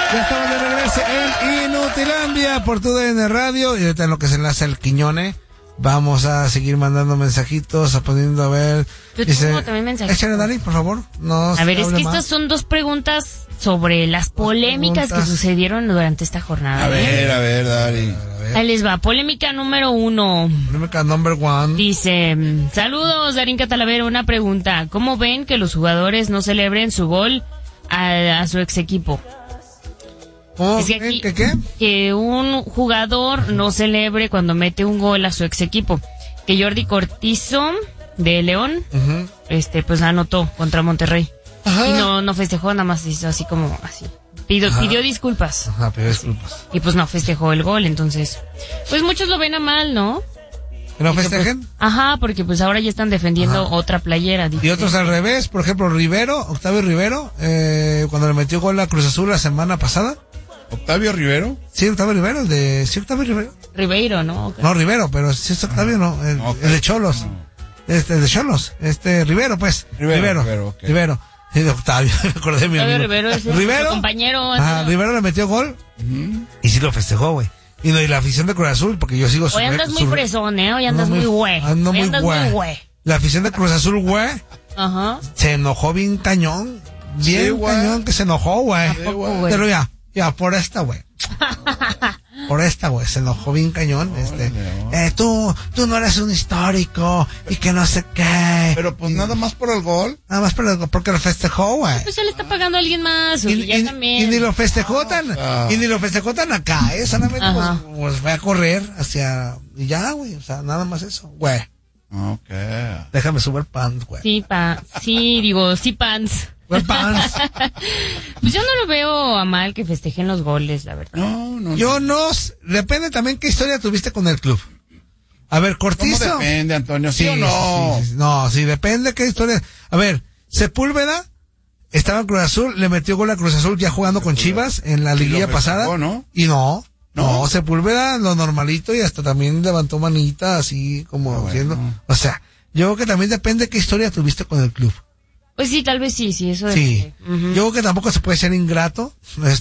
Ya estamos de regreso en Inutilandia por TUDN Radio. Y ahorita en lo que se enlaza el Quiñone, vamos a seguir mandando mensajitos, poniendo a ver. Yo tengo también mensajitos. Échale, Dani, por favor. No a ver, es que más. estas son dos preguntas sobre las polémicas que sucedieron durante esta jornada. A ver, Dani. Ahí les va, polémica número 1. Polémica number 1. Dice, saludos, Darín Catalavero, una pregunta. ¿Cómo ven que los jugadores no celebren su gol a su ex equipo? ¿Cómo? Es que aquí, ¿Qué? que un jugador no celebre cuando mete un gol a su ex equipo. Que Jordi Cortizo, de León, pues anotó contra Monterrey. Ajá. Y no festejó, nada más hizo así como así. Pidió disculpas. Ajá, pidió disculpas. Y pues no festejó el gol, entonces pues muchos lo ven a mal, ¿no? ¿Que no festejen? Ajá, porque pues ahora ya están defendiendo otra playera. Y otros al revés, por ejemplo, Octavio Rivero, cuando le metió gol a Cruz Azul la semana pasada. ¿Octavio Rivero? Sí, Octavio Rivero, Octavio Rivero. Ribeiro, ¿no? No, Rivero, pero sí es Octavio, no, el de Cholos. El de Cholos, Rivero, pues. Rivero. Okay. Rivero. Sí, de Octavio, me acordé de mi amigo. Rivero es Rivero, su compañero. Rivero le metió gol y sí lo festejó, güey. Y la afición de Cruz Azul, porque yo sigo Hoy andas muy fresón, Hoy andas muy güey. Ando muy güey. La afición de Cruz Azul, güey, se enojó bien cañón. Bien cañón que se enojó, güey. Pero ya, por esta, güey. Por esta, güey, se enojó bien cañón. Tú no eres un histórico y que no sé qué. Pero pues nada más por el gol. Nada más porque lo festejó, güey. Pues ya le está pagando a alguien más. Y ni lo festejó tan acá, solamente pues fue a correr hacia, y ya, güey, o sea, nada más eso, güey. Okay. Déjame subir pants, güey. Sí, pants. Pues yo no lo veo a mal que festejen los goles, la verdad. No. Yo no, depende también qué historia tuviste con el club. A ver, Cortizo. ¿Cómo depende, Antonio? ¿Sí o no? Sí. No, sí, depende qué historia. A ver, Sepúlveda estaba en Cruz Azul, le metió gol a Cruz Azul ya jugando con Chivas en la liguilla pasada. ¿No? Y no, Sepúlveda lo normalito y hasta también levantó manita así como diciendo. O sea, yo creo que también depende qué historia tuviste con el club. Pues sí, tal vez sí, eso sí. Yo creo que tampoco se puede ser ingrato,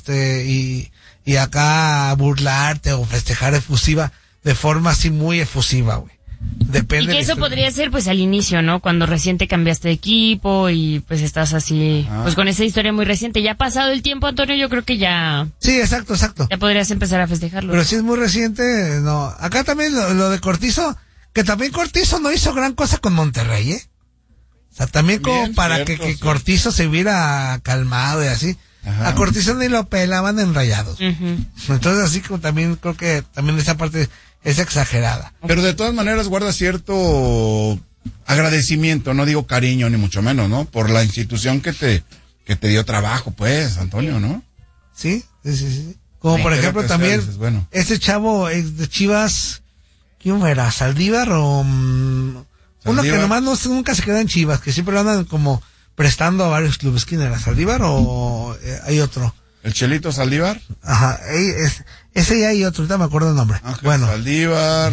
y acá burlarte o festejar efusiva, de forma así muy efusiva, güey. Depende. Y que eso podría ser pues al inicio, ¿no? Cuando recién te cambiaste de equipo y pues estás así, pues con esa historia muy reciente. Ya ha pasado el tiempo, Antonio, yo creo que ya... Sí, exacto. Ya podrías empezar a festejarlo. Pero si es muy reciente, no. Acá también lo de Cortizo, que también Cortizo no hizo gran cosa con Monterrey, O sea, también como bien, para cierto, que Cortizo se hubiera calmado y así. Ajá. A Cortizo ni lo pelaban en Rayados. Entonces así como también creo que también esa parte es exagerada. Pero de todas maneras guarda cierto agradecimiento, no digo cariño ni mucho menos, ¿no? Por la institución que te dio trabajo, pues, Antonio, ¿no? Sí. Como sí, por ejemplo también dices, bueno. Ese chavo ex de Chivas, ¿quién era? ¿Saldívar o...? Uno que nomás nunca se queda en Chivas, que siempre lo andan como prestando a varios clubes. ¿Quién era? ¿Saldívar o hay otro? ¿El Chelito Saldívar? Ajá, ese ya hay otro, ahorita me acuerdo el nombre. Ángel bueno. Saldívar.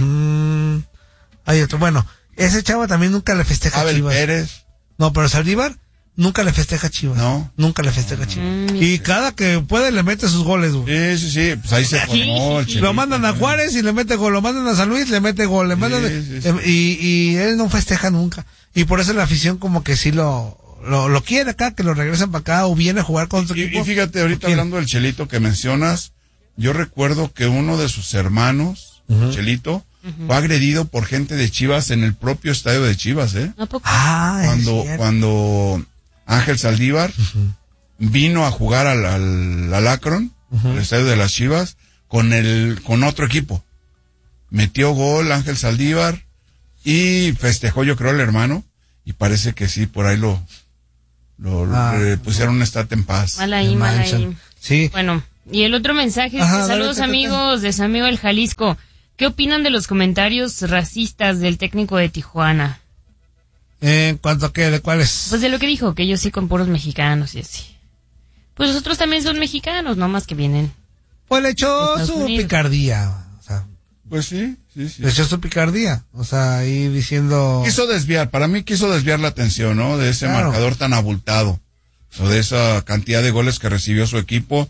Hay otro, bueno, ese chavo también nunca le festeja a Chivas. Pérez. No, pero Saldívar nunca le festeja a Chivas. No. Nunca le festeja a Chivas. Y cada que puede le mete sus goles, güey. Sí, pues ahí se formó el Chelito. Lo mandan a Juárez y le mete gol, lo mandan a San Luis, le mete gol, le mandan... Y él no festeja nunca. Y por eso la afición como que sí lo quiere acá, que lo regresen para acá o viene a jugar con otro equipo. Y fíjate, ahorita hablando del Chelito que mencionas, yo recuerdo que uno de sus hermanos, Chelito, fue agredido por gente de Chivas en el propio estadio de Chivas, ¿A poco? Cuando Ángel Saldívar vino a jugar al Akron, al estadio de las Chivas, con otro equipo. Metió gol Ángel Saldívar y festejó, yo creo, el hermano, y parece que sí, por ahí le pusieron un estate en paz. Mal ahí. Sí. Bueno, y el otro mensaje es que saludos amigos de San Miguel Jalisco. ¿Qué opinan de los comentarios racistas del técnico de Tijuana? ¿En cuanto a qué? ¿De cuáles? Pues de lo que dijo, que ellos sí con puros mexicanos y así. Pues los otros también son mexicanos, no más que vienen. Pues le echó su picardía, o sea. Pues sí. Le echó su picardía, o sea, ahí diciendo... Para mí quiso desviar la atención, ¿no? De ese marcador tan abultado, o de esa cantidad de goles que recibió su equipo,